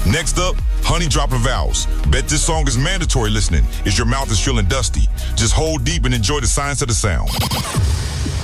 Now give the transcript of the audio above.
Next up, Honey Dropping Vowels. Bet this song is mandatory listening if your mouth is feeling dusty. Just hold deep and enjoy the science of the sound.